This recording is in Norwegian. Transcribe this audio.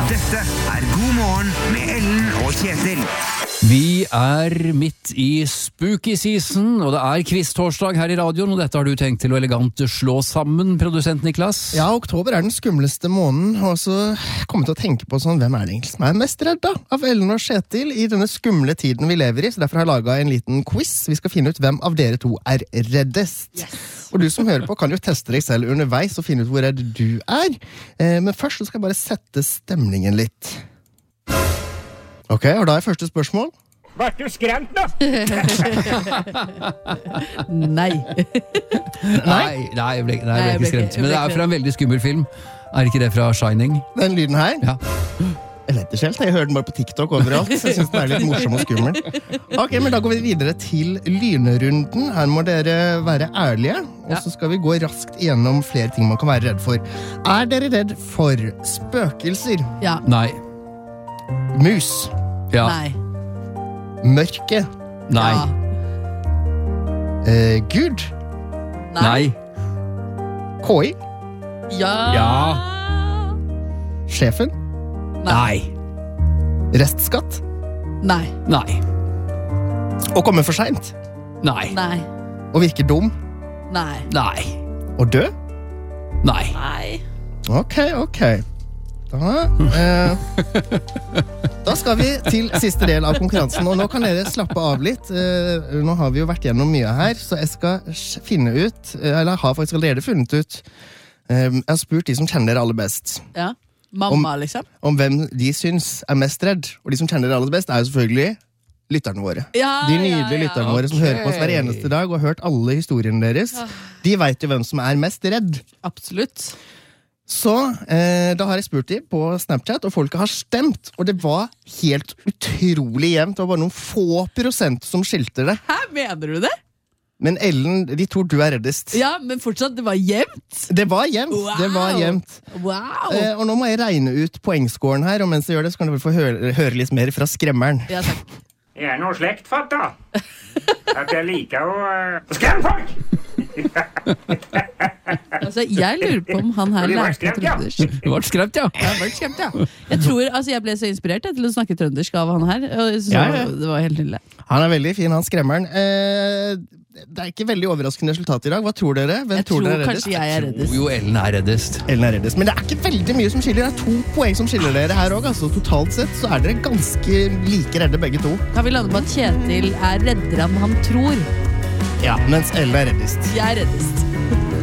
Dette God morgen med Ellen og Kjetil. Vi midt i spooky season, og det quiz-torsdag her i radioen, og dette har du tenkt til å elegant slå sammen, produsent Niklas? Ja, oktober den skumleste måneden, og så kommer jeg til å tenke på sånn, hvem det egentlig som mest redd da? Av Ellen og Kjetil i denne skumle tiden vi lever i, så derfor har jeg laget en liten quiz. Vi skal finne ut hvem av dere to reddest. Yes. Og du som hører på kan jo teste deg selv underveis og finne ut hvor redd du Men først så skal jeg bare sette stemningen litt. Ok, og da første spørsmål. Var du skremt nå? Nei, jeg ble ikke skremt. Men det fra en veldig skummel film. Ikke det fra Shining? Den lyden her? Ja. Jeg vet ikke helt, jeg hører den bare på TikTok overalt, så jeg synes den litt morsom og skummel. Ok, men da går vi videre til lynrunden. Her må dere være ærlige, og så skal vi gå raskt gjennom flere ting man kan være redd for. Dere redd for spøkelser? Ja. Nei. Mus? Ja. Nei. Mørke? Nei. Gud? Nei. KI? Ja. Sjefen? Nei. Restskatt? Nei. Nei. Å komme for sent? Nei. Nei. Å virke dum? Nei. Nei. Å dø? Nei. Nei. Ok. Da skal vi til siste del av konkurransen, og nå kan dere slappe av litt. Nå har vi jo vært gjennom mye her, så jeg skal finne ut, eller har faktisk allerede funnet ut, jeg har spurt de som kjenner dere aller best. Ja. Mamma, liksom. Om hvem de syns mest redd, og de som kjenner dere aller best jo selvfølgelig lytterne våre. De nydelige lytterne våre som hører på oss hver eneste dag og har hørt alle historiene deres. De vet jo hvem som mest redd. Absolutt. Så da har jeg spurt dem på Snapchat, og folket har stemt, og det var helt utrolig jevnt. Det var bare noen få prosent som skilte det. Hæ, mener du det? Men Ellen, de tror du reddest. Ja, men fortsatt, det var jevnt. Det var jevnt, det var jevnt. Wow. Og nå må jeg regne ut poengscoren her, og mens jeg gjør det, så kan dere få høre litt mer fra skremmeren. Ja, takk. Jeg noe slektfatt da. At jeg liker å skremme folk. Altså, jeg lurer på om han her lærte trøndersk. Du ble skremt, ja. Jeg ble skremt, ja. Jeg tror, jeg ble så inspirert til å snakke trøndersk av han her, så det var helt nydelig. Han veldig fin, han skremmeren. Det ikke veldig overraskende resultat i dag. Hva tror dere? Hvem tror dere kanskje jeg reddest. Jo, Ellen reddest. Ellen reddest. Men det ikke veldig mye som skiller. Det 2 poeng som skiller dere her også. Altså, totalt sett så dere ganske like redde begge to. Kan vi lande på at Kjetil reddere enn han tror? Ja, mens Ellen reddest. Jeg reddest.